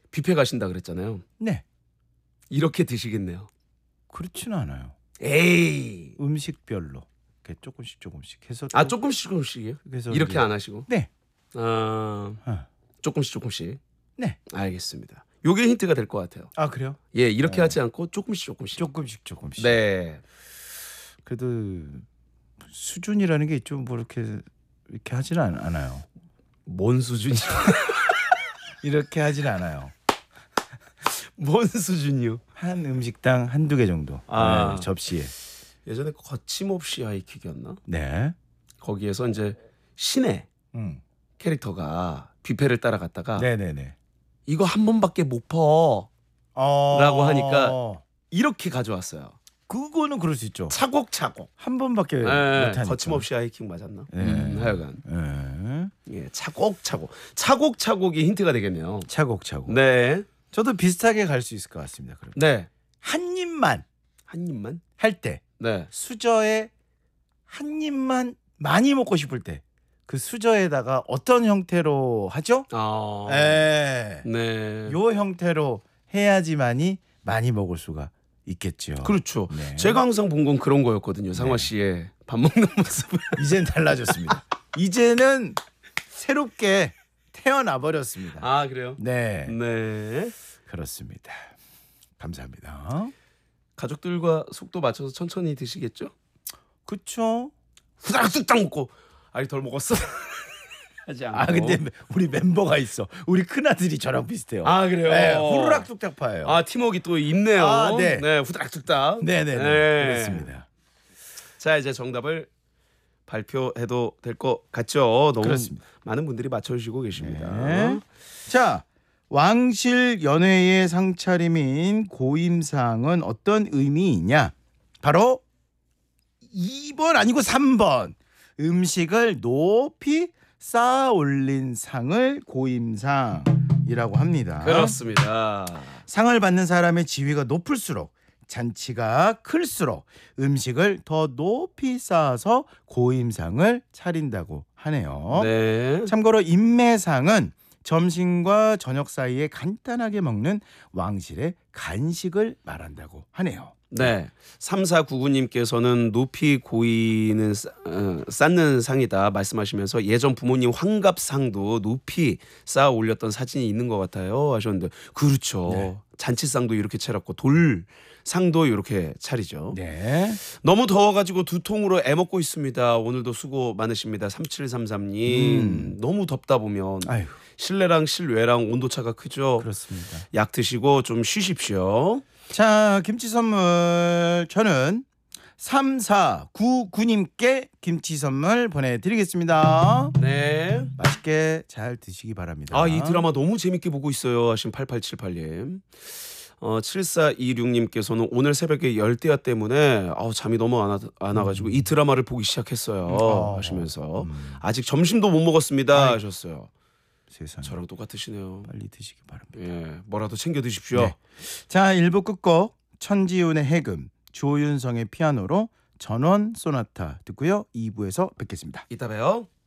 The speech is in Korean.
뷔페 가신다 그랬잖아요. 네. 이렇게 드시겠네요. 그렇지는 않아요. 에이. 음식별로 이렇게 조금씩 해서 조금씩이요? 그래서 이렇게 이제- 안 하시고? 네. 조금씩. 네. 알겠습니다. 요게 힌트가 될 것 같아요. 아 그래요? 예, 이렇게 하지 않고 조금씩. 조금씩. 네. 그래도 수준이라는 게 좀 뭐 이렇게 하지는 않아요. 뭔 수준이요? 이렇게 하지는 않아요. 뭔 수준이요? 한 음식당 한두 개 정도. 아. 네, 접시에. 예전에 거침없이 하이킥이었나? 네. 거기에서 이제 신의 캐릭터가 뷔페를 따라갔다가 네네네. 이거 한 번밖에 못 퍼. 라고 하니까 이렇게 가져왔어요. 그거는 그럴 수 있죠. 차곡차곡. 한 번밖에 네, 못하니까. 거침없이 하이킥 맞았나? 네. 하여간 예, 차곡차곡이 힌트가 되겠네요. 차곡차곡. 네, 저도 비슷하게 갈 수 있을 것 같습니다. 그럼 네, 한 입만 한 입만. 할 때 네, 수저에 한 입만 많이 먹고 싶을 때 그 수저에다가 어떤 형태로 하죠? 네. 네, 요 형태로 해야지만이 많이 먹을 수가 있겠죠. 그렇죠. 네. 제가 항상 본 건 그런 거였거든요. 상화 씨의 밥 먹는 모습을. 이젠 달라졌습니다. 이제는 새롭게 태어나 버렸습니다. 아, 그래요? 네. 네. 그렇습니다. 감사합니다. 가족들과 속도 맞춰서 천천히 드시겠죠? 그렇죠. 후다닥 먹고 아니 덜 먹었어. 하지 않고. 아 근데 우리 멤버가 있어. 우리 큰 아들이 저랑 비슷해요. 아, 그래요? 네, 후루락 뚝딱 파예요. 아, 팀워크 또 있네요. 아, 네. 후다닥. 네네네. 네. 그렇습니다. 자, 이제 정답을 발표해도 될 것 같죠? 너무 그렇습니다. 많은 분들이 맞춰주시고 계십니다. 네. 자, 왕실 연회의 상차림인 고임상은 어떤 의미이냐? 바로 2번 아니고 3번. 음식을 높이 쌓아 올린 상을 고임상이라고 합니다. 그렇습니다. 상을 받는 사람의 지위가 높을수록 잔치가 클수록 음식을 더 높이 쌓아서 고임상을 차린다고 하네요. 네. 참고로 인매상은 점심과 저녁 사이에 간단하게 먹는 왕실의 간식을 말한다고 하네요. 네. 3499님께서는 높이 고이는 쌓는 상이다 말씀하시면서 예전 부모님 환갑상도 높이 쌓아 올렸던 사진이 있는 것 같아요 하셨는데 그렇죠. 네. 잔치상도 이렇게 차렸고 돌상도 이렇게 차리죠. 네. 너무 더워가지고 두통으로 애먹고 있습니다. 오늘도 수고 많으십니다. 3733님. 너무 덥다 보면 아유, 실내랑 실외랑 온도차가 크죠. 그렇습니다. 약 드시고 좀 쉬십시오. 자, 김치 선물 저는 3499님께 김치 선물 보내드리겠습니다. 네. 맛있게 잘 드시기 바랍니다. 아, 이 드라마 너무 재밌게 보고 있어요 하신 8878님. 7426님께서는 오늘 새벽에 열대야 때문에 잠이 너무 안 와가지고 이 드라마를 보기 시작했어요 하시면서 아직 점심도 못 먹었습니다 하셨어요. 세상에. 저랑 똑같으시네요. 빨리 드시기 바랍니다. 예, 뭐라도 챙겨 드십시오. 네. 자, 1부 끝곡 천지훈의 해금, 조윤성의 피아노로 전원 소나타 듣고요. 2부에서 뵙겠습니다. 이따 봬요.